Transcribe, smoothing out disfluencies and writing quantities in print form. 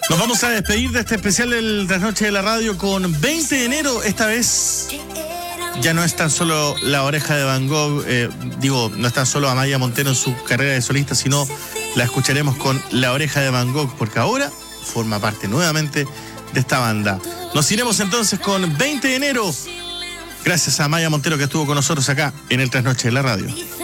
Nos vamos a despedir de este especial del Trasnoche de la Radio con 20 de enero. Esta vez ya no es tan solo La Oreja de Van Gogh, no es tan solo Amaya Montero en su carrera de solista, sino la escucharemos con La Oreja de Van Gogh, porque ahora forma parte nuevamente de esta banda. Nos iremos entonces con 20 de enero. Gracias a Amaya Montero que estuvo con nosotros acá en el Trasnoche de la Radio.